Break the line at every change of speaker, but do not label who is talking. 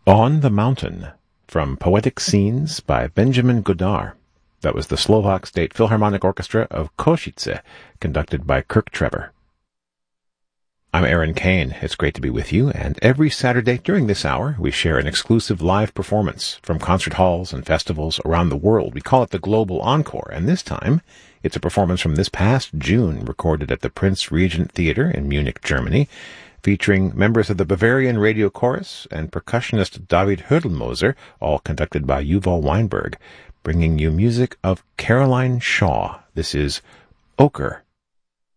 On the Mountain, from Poetic Scenes by Benjamin Godard. That was the Slovak State Philharmonic Orchestra of Košice, conducted by Kirk Trevor. I'm Aaron Kane. It's great to be with you, and every Saturday during this hour, we share an exclusive live performance from concert halls and festivals around the world. We call it the Global Encore, and this time, it's a performance from this past June, recorded at the Prince Regent Theater in Munich, Germany, featuring members of the Bavarian Radio Chorus and percussionist David Hödelmoser, all conducted by Yuval Weinberg, bringing you music of Caroline Shaw. This is Ochre.